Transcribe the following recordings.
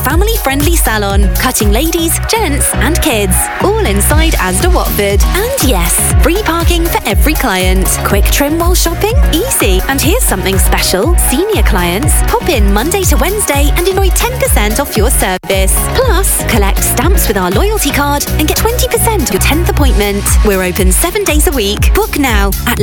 family-friendly salon, cutting ladies, gents and kids. All inside Asda Watford. And yes, free parking for every client. Quick trim while shopping? Easy. And here's something special. Senior clients, pop in Monday to Wednesday and enjoy 10% off your service. Plus, collect stamps with our loyalty card and get 20% off your 10th appointment. We're open 7 days a week. Book now at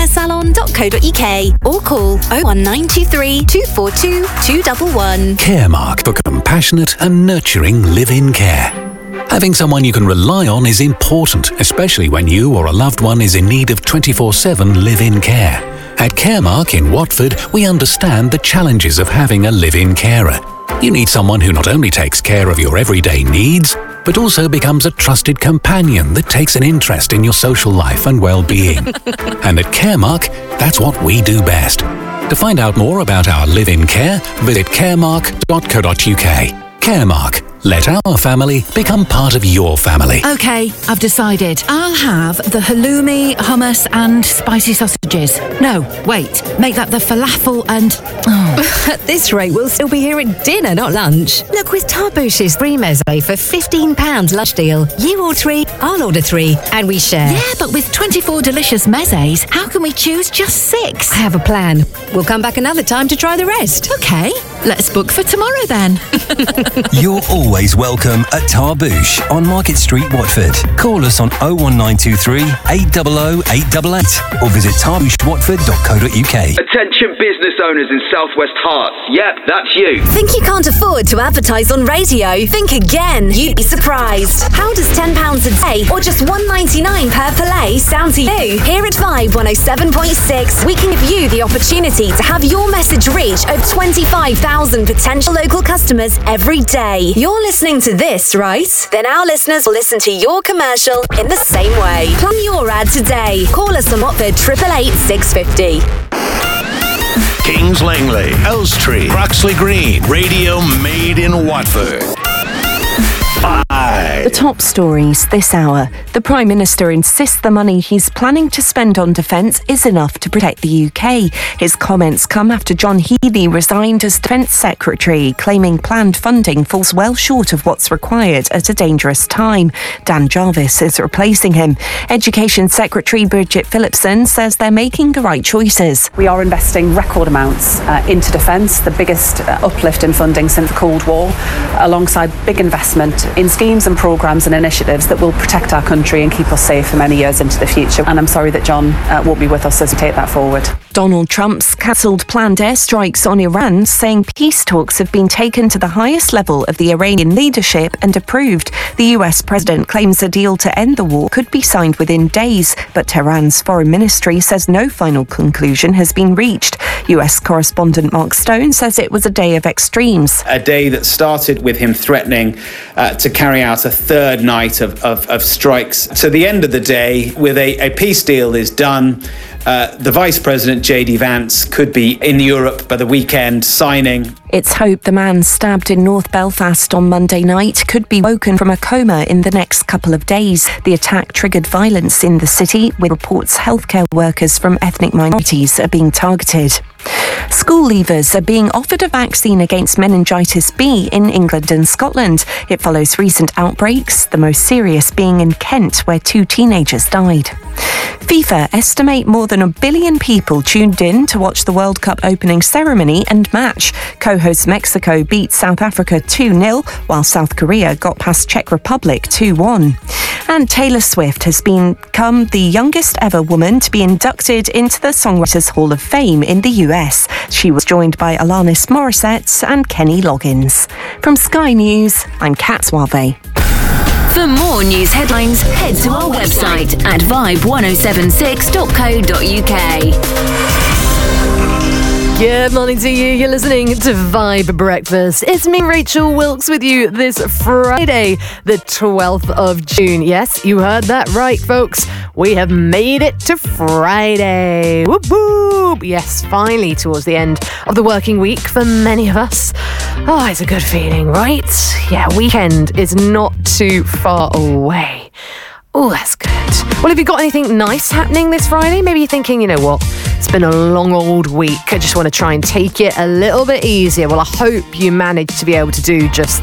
lalahairsalon.co.uk or call 01923 242 211. Caremark for compassionate and nurturing live-in care. Having someone you can rely on is important, especially when you or a loved one is in need of 24/7 live-in care. At Caremark in Watford, we understand the challenges of having a live-in carer. You need someone who not only takes care of your everyday needs, but also becomes a trusted companion that takes an interest in your social life and well-being. And at Caremark, that's what we do best. To find out more about our live-in care, visit caremark.co.uk. Caremark. Let our family become part of your family. OK, I've decided. I'll have the halloumi, hummus and spicy sausages. No, wait, make that the falafel and... At this rate, we'll still be here at dinner, not lunch. Look, with Tarbouche's free meze for £15 lunch deal. You order 3, I'll order 3, and we share. Yeah, but with 24 delicious mezes, how can we choose just 6? I have a plan. We'll come back another time to try the rest. OK, let's book for tomorrow then. You're always welcome at Tarbouche on Market Street, Watford. Call us on 01923 800 888 or visit tarbouchewatford.co.uk. Attention business owners in Southwest Hearts. Yep, that's you. Think you can't afford to advertise on radio? Think again. You'd be surprised. How does £10 a day or just $1.99 per play sound to you? Here at Vibe 107.6, we can give you the opportunity to have your message reach over 25,000 potential local customers every day. You're listening to this, right? Then our listeners will listen to your commercial in the same way. Plan your ad today. Call us on Watford 888 650. Kings Langley, Elstree, Croxley Green, radio made in Watford. The top stories this hour. The Prime Minister insists the money he's planning to spend on defence is enough to protect the UK. His comments come after John Healey resigned as Defence Secretary, claiming planned funding falls well short of what's required at a dangerous time. Dan Jarvis is replacing him. Education Secretary Bridget Phillipson says they're making the right choices. We are investing record amounts into defence, the biggest uplift in funding since the Cold War, alongside big investment in schemes and programmes and initiatives that will protect our country and keep us safe for many years into the future. And I'm sorry that John won't be with us as we take that forward. Donald Trump's cancelled planned airstrikes on Iran, saying peace talks have been taken to the highest level of the Iranian leadership and approved. The US president claims a deal to end the war could be signed within days, but Tehran's foreign ministry says no final conclusion has been reached. US correspondent Mark Stone says it was a day of extremes. A day that started with him threatening to carry out a third night of strikes. To the end of the day, with a peace deal is done, the Vice President, J.D. Vance, could be in Europe by the weekend signing. It's hoped the man stabbed in North Belfast on Monday night could be woken from a coma in the next couple of days. The attack triggered violence in the city, with reports healthcare workers from ethnic minorities are being targeted. School leavers are being offered a vaccine against meningitis B in England and Scotland. It follows recent outbreaks, the most serious being in Kent, where 2 teenagers died. FIFA estimate more than 1 billion people tuned in to watch the World Cup opening ceremony and match. Co-host Mexico beat South Africa 2-0, while South Korea got past Czech Republic 2-1. And Taylor Swift has become the youngest ever woman to be inducted into the Songwriters Hall of Fame in the US. She was joined by Alanis Morissette and Kenny Loggins. From Sky News, I'm Kat Suave. For more news headlines, head to our website at vibe1076.co.uk. Good morning to you. You're listening to Vibe Breakfast. It's me, Rachel Wilkes, with you this Friday, the 12th of June. Yes, you heard that right, folks. We have made it to Friday. Whoop, whoop. Yes, finally towards the end of the working week for many of us. Oh, it's a good feeling, right? Yeah, weekend is not too far away. Oh, that's good. Well, have you got anything nice happening this Friday? Maybe you're thinking, you know what? It's been a long old week. I just want to try and take it a little bit easier. Well, I hope you manage to be able to do just